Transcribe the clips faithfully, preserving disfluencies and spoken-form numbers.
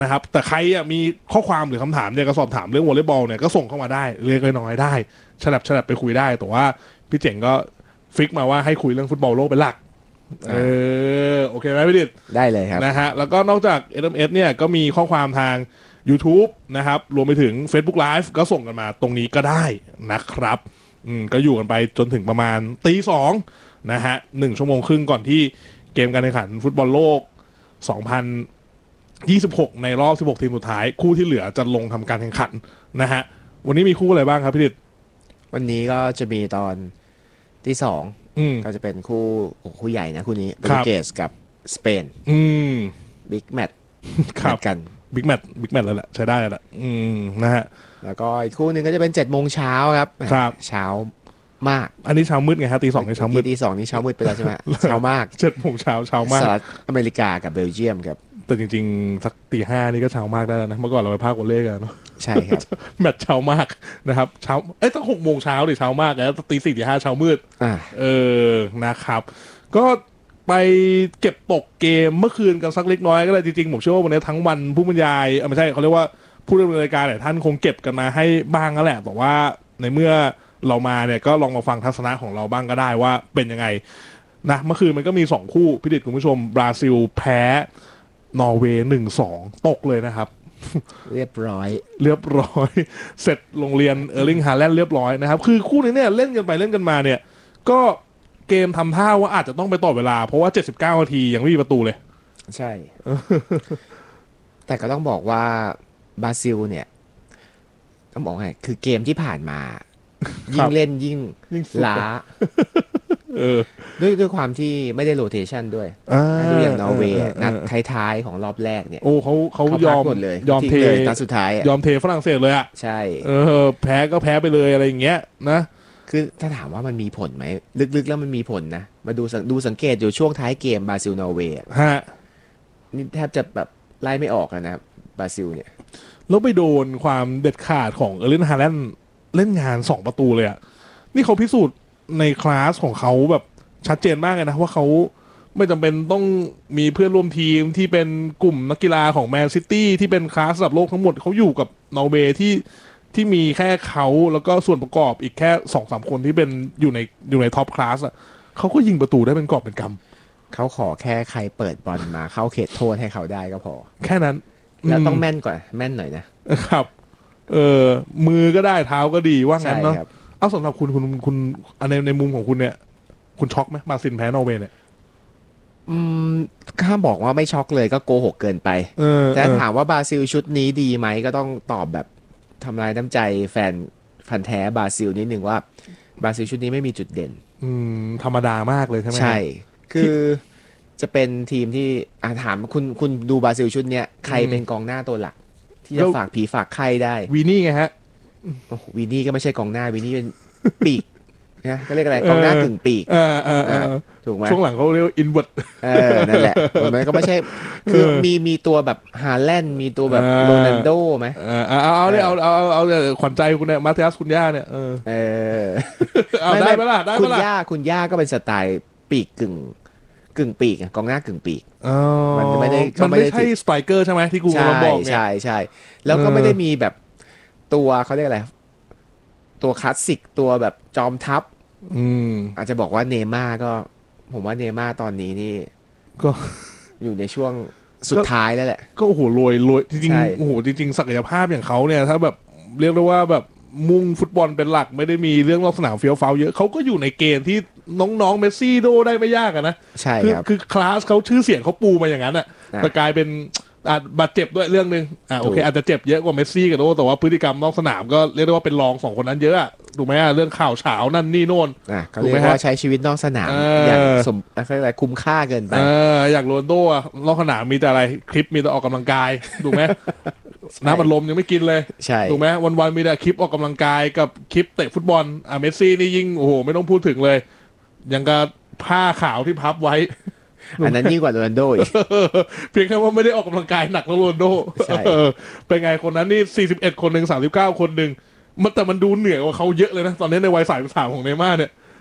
นะครับแต่ใครอ่ะมีข้อความหรือคำถามเนี่ยก็สอบถามเรื่องวอลเลย์บอลเนี่ยก็ส่งเข้ามาได้เล็กน้อยได้ฉลับฉลับไปคุยได้แต่ว่าพี่เจ๋งก็ฟิกมาว่าให้คุยเรื่องฟุตบอลโลกเป็นหลักเออโอเคไหมพี่ดิษได้เลยครับนะฮะแล้วก็นอกจาก เอส เอ็ม เอส เนี่ยก็มีข้อความทาง YouTube นะครับรวมไปถึง Facebook Live ก็ส่งกันมาตรงนี้ก็ได้นะครับอืมก็อยู่กันไปจนถึงประมาณตีสองนะฮะหนึ่งชั่วโมงครึ่งก่อนที่เกมการแข่งขันฟุตบอลโลกสองพันยี่สิบหกในรอบสิบหกทีมสุดท้ายคู่ที่เหลือจะลงทำการแข่งขันนะฮะวันนี้มีคู่อะไรบ้างครับพี่ดิษวันนี้ก็จะมีตอนที่สองอืมก็จะเป็นคู่โอ้คู่ใหญ่นะคู่นี้โปรครัตุบเกสกับสเปนอืมบิ๊กแมตช์ครับกันบิ๊กแมตช์บิ๊กแมตช์แล้วแหละใช้ได้แล้วแหละอืมนะฮะแล้วก็อีกคู่หนึ่งก็จะเป็นเจ็ดโมงเช้าครับครับเช้ามากอันนี้เช้ามืดไงฮะตีสองในเช้ามืดที่สองนี่เช้ามืดไปแล้วใช่ไหม เช้ามากเจ็ดโมงเช้าเช้ามากสหรัฐอเมริกากับเบลเยียมครับแต่จริงๆสักตีห้านี่ก็เช้ามากได้แล้วนะเมื่อก่อนเราไปพากวอลเลย์กันเนาะใช่ครับแมตช์เช้ามากนะครับเช้าเอ้ยตั้งหกโมงเช้าดิเช้ามากแล้วตีสี่ตีห้าเช้ามืดอ่าเออนะครับ ก็ไปเก็บตกเกมเมื่อคืนกันสักเล็กน้อยก็ได้จริงๆผมเชื่อว่าวันนี้ทั้งวันผู้บรรยายเออไม่ใช่เขาเรียกว่าผู้ดำเนินรายการหลายท่านคงเก็บกันมาให้บ้างแล้วแหละแต่ว่าในเมื่อเรามาเนี่ยก็ลองมาฟังทัศนะของเราบ้างก็ได้ว่าเป็นยังไงนะเมื่อคืนมันก็มีสองคู่พี่ดิษฐ์คุณผู้ชมบราซิลแพ้นอร์เวย์หนึ่งสองตกเลยนะครับเรียบร้อยเรียบร้อยเสร็จโรงเรียนเออร์ลิงฮาแลนด์เรียบร้อยนะครับคือคู่นี้เนี่ยเล่นกันไปเล่นกันมาเนี่ยก็เกมทำท่าว่าอาจจะต้องไปต่อเวลาเพราะว่าเจ็ดสิบเก้านาทียังไม่มีประตูเลยใช่ แต่ก็ต้องบอกว่าบราซิลเนี่ยต้องบอกไงคือเกมที่ผ่านมา ยิ่งเล่นยิ่งล้าเออด้วยด้วยความที่ไม่ได้โรเทชันด้วยดูอย่างนอร์เวย์นัดท้ายๆของรอบแรกเนี่ยโอ้เขาเขายอมหมดเลยยอมเทนัดสุดท้ายยอมเทฝรั่งเศสเลยอ่ะใช่เออแพ้ก็แพ้ไปเลยอะไรอย่างเงี้ยนะคือถ้าถามว่ามันมีผลไหมลึกๆแล้วมันมีผลนะมาดูดูสังเกตอยู่ช่วงท้ายเกมบราซิลนอร์เวย์ฮะนี่แทบจะแบบไล่ไม่ออกนะบราซิลเนี่ยแล้วไปโดนความเด็ดขาดของเออร์ลิงฮาแลนด์เล่นงานสองประตูเลยอ่ะนี่เขาพิสูจน์ในคลาสของเขาแบบชัดเจนมากเลยนะว่าเขาไม่จำเป็นต้องมีเพื่อนร่วมทีมที่เป็นกลุ่มนักกีฬาของแมนซิตี้ที่เป็นคลาสระดับโลกทั้งหมดเขาอยู่กับนอร์เวย์ที่ที่มีแค่เขาแล้วก็ส่วนประกอบอีกแค่สองสามคนที่เป็นอยู่ในอยู่ในท็อปคลาสอ่ะเขาก็ยิงประตูได้เป็นกอบเป็นกำเขาขอแค่ใครเปิดบอลมาเข้าเขตโทษให้เขาได้ก็พอแค่นั้นแล้วต้องแม่นกว่าแม่นหน่อยนะครับเออมือก็ได้เท้าก็ดีว่างั้นเนาะเอาสำหรับคุณคุณคุณในในมุมของคุณเนี่ยคุณช็อกไหมบราซิลแพ้นอร์เวย์เนี่ยอืมถ้าบอกว่าไม่ช็อกเลยก็โกหกเกินไปแต่ถามว่าบราซิลชุดนี้ดีไหมก็ต้องตอบแบบทำลายน้ำใจแฟนฟันแท้บราซิลนิดนึงว่าบราซิลชุดนี้ไม่มีจุดเด่นอืมธรรมดามากเลยใช่ไหมใช่คือจะเป็นทีมที่อาถามคุณคุณดูบราซิลชุดเนี้ยใครเป็นกองหน้าตัวหลักที่จะฝากผีฝากไข้ได้วีนี่ไงฮะวีนี่ก็ไม่ใช่กองหน้าวีนี่เป็นปีกนะก็เรียกอะไรกองหน้ากึ่งปีกถูกไหมช่วงหลังเขาเรียกอินเวอร์ตเออนั่นแหละมันก็ไม่ใช่คือมีมีตัวแบบฮาแลนด์มีตัวแบบโรนัลโดไหมเอาเอาเนี่ยเอาเอาเอาขวัญใจคุณเนี่ยมาเทียสคุณย่าเนี่ยเออเออเอาได้ไหมล่ะได้ไหมคุณล่ะย่าคุณย่าก็เป็นสไตล์ปีกกึ่งกึ่งปีกกองหน้ากึ่งปีกมันไม่ได้มันไม่ใช่สไตรเกอร์ใช่ไหมที่กูกำลังบอกเนี่ยใช่ใช่แล้วก็ไม่ได้มีแบบตัวเขาเรียกอะไรตัวคลาสสิกตัวแบบจอมทัพอืมอาจจะบอกว่าเนม่าก็ผมว่าเนม่าตอนนี้นี่ก็อยู่ในช่วงสุดท้ายแล้วแหละก็โอ้โหรวยรวยจริงๆโอ้โหจริงๆศักยภาพอย่างเขาเนี่ยถ้าแบบเรียกได้ว่าแบบมุ่งฟุตบอลเป็นหลักไม่ได้มีเรื่องนอกสนามเฟี้ยวฟ้าวเยอะเขาก็อยู่ในเกณฑ์ที่น้องๆเมสซี่โดได้ไม่ยากอะนะใช่ครับคือคลาสเขาชื่อเสียงเขาปูมาอย่างนั้นอะแต่กลายเป็นบาดเจ็บด้วยเรื่องนึงอ่าโอเคอาจจะเจ็บเยอะกว่าเมสซี่กับโดแต่ว่าพฤติกรรมนอกสนามก็เรียกได้ว่าเป็นรองสองคนนั้นเยอะถูกไหมเรื่องข่าวเฉานั่นนี่โน่นถูกไหมฮะใช้ชีวิตนอกสนามอย่างสมอะไรคุ้มค่าเกินไปอย่างโรนลโดอะนอกสนามมีแต่อะไรคลิปมีแต่ออกกำลังกายถูกไหมน้ำมันลมยังไม่กินเลยใช่ถูกไหมวันๆมีแต่คลิปออกกำลังกายกับคลิปเตะฟุตบอลอ่ะเมสซี่นี่ยิ่งโอ้โหไม่ต้องพูดถึงเลยยังกับผ้าขาวที่พับไว้อันนั้นยิ่งกว่าโรนัลโดอีกเพียงแค่ว่าไม่ได้ออกกำลังกายหนักแล้วโรนัลโดเป็นไงคนนั้นนี่สี่สิบเอ็ดคนหนึ่งสามสิบเก้าคนหนึ่งมันแต่มันดูเหนื่อยกว่าเขาเยอะเลยนะตอนนี้ในวัยสามสิบสามของเนย์ม่าร์เนี่ย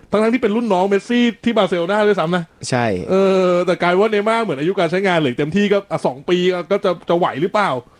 ทั้งๆที่เป็นรุ่นน้องเมสซี่ที่บาร์เซโลนาด้วยซ้ำนะใช่เออแต่กลายว่าเนย์ม่าร์เหมือนอายุการใช้งานเหลือเต็มที่ก็อ่ะสองปีก็จะจะไหวหรือเปล่า